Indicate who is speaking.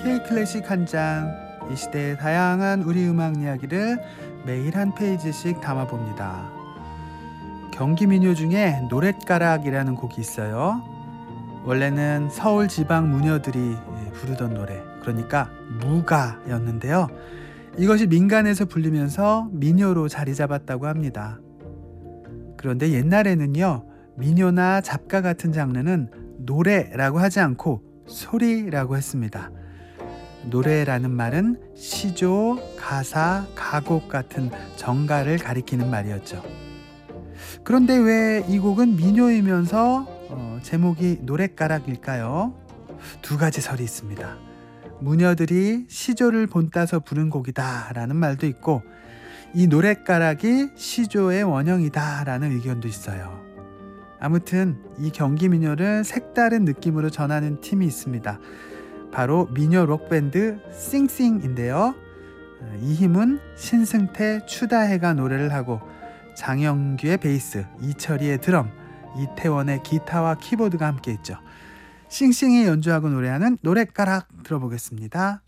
Speaker 1: K클래식 한 장, 이 시대의 다양한 우리 음악 이야기를 매일 한 페이지씩 담아봅니다. 경기 민요 중에 노랫가락이라는 곡이 있어요. 원래는 서울 지방 무녀들이 부르던 노래, 그러니까 무가였는데요. 이것이 민간에서 불리면서 민요로 자리 잡았다고 합니다. 그런데 옛날에는요, 민요나 잡가 같은 장르는 노래라고 하지 않고 소리라고 했습니다. 노래라는 말은 시조, 가사, 가곡 같은 정가를 가리키는 말이었죠. 그런데 왜 이 곡은 민요이면서 제목이 노랫가락일까요? 두 가지 설이 있습니다. 무녀들이 시조를 본따서 부른 곡이다 라는 말도 있고, 이 노랫가락이 시조의 원형이다 라는 의견도 있어요. 아무튼 이 경기 민요를 색다른 느낌으로 전하는 팀이 있습니다. 바로 민요 록밴드 싱싱인데요. 이 힘은 신승태, 추다해가 노래를 하고, 장영규의 베이스, 이철이의 드럼, 이태원의 기타와 키보드가 함께 있죠. 싱싱이 연주하고 노래하는 노랫가락 들어보겠습니다.